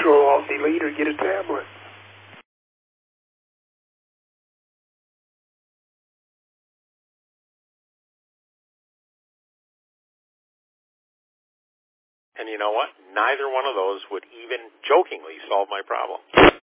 Control-Alt-Delete, or get a tablet. And you know what? Neither one of those would even jokingly solve my problem.